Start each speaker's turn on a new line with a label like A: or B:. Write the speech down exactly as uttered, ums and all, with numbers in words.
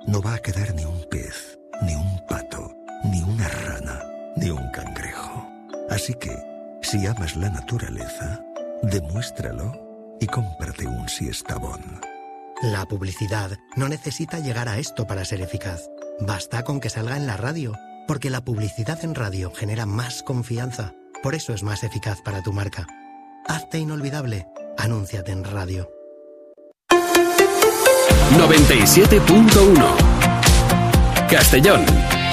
A: no va a quedar ni un pez, ni un pato, ni una rana, ni un cangrejo. Así que, si amas la naturaleza, demuéstralo y cómprate un Siestabón.
B: La publicidad no necesita llegar a esto para ser eficaz. Basta con que salga en la radio, porque la publicidad en radio genera más confianza. Por eso es más eficaz para tu marca. Hazte inolvidable. Anúnciate en radio.
C: noventa y siete punto uno Castellón.